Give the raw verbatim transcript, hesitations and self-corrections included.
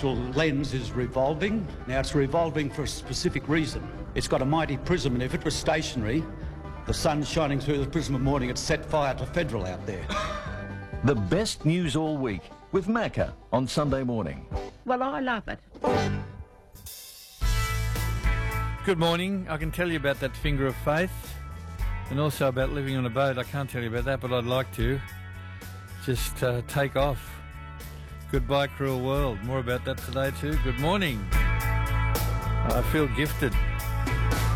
actual lens is revolving. Now, it's revolving for a specific reason. It's got a mighty prism, and if it was stationary, the sun's shining through the prism of morning, it set fire to Federal out there. The best news all week with Macca on Sunday morning. Well, I love it. Good morning. I can tell you about that finger of faith and also about living on a boat. I can't tell you about that, but I'd like to. Just uh, take off. Goodbye, cruel world. More about that today too. Good morning. I feel gifted.